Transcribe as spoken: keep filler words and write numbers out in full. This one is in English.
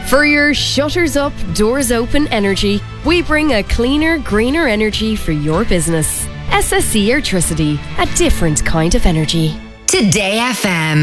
For your shutters up, doors open energy, we bring a cleaner, greener energy for your business. S S E Airtricity, a different kind of energy. Today F M.